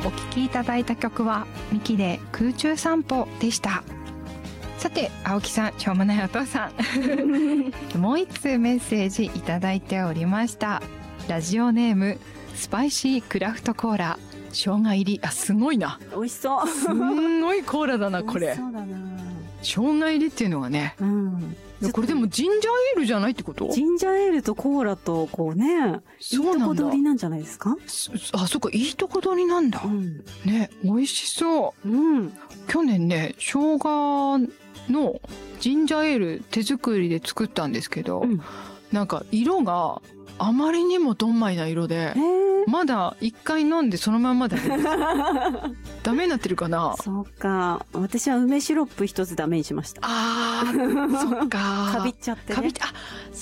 お聴きいただいた曲はミキで空中散歩でした。さて青木さん、しょうもないお父さんもう一通メッセージいただいておりました。ラジオネームスパイシークラフトコーラ生姜入り。すごいな。 美味しそう。 すんごいコーラだなこれ。 そうだな。 生姜入りっていうのはね、これでもジンジャーエールじゃないってこと？ ジンジャーエールとコーラとこうね、 そうなんだ。いいとこ取りなんじゃないですか？ そっか、いいとこ取りなんだ。ね、美味しそう。去年ね、生姜のジンジャーエール手作りで作ったんですけど、なんか色があまりにもどんまいな色で、まだ一回飲んでそのまんまだね。ダメになってるかな？ そうか。私は梅シロップ一つダメにしました。 そっか。 かびっちゃってね。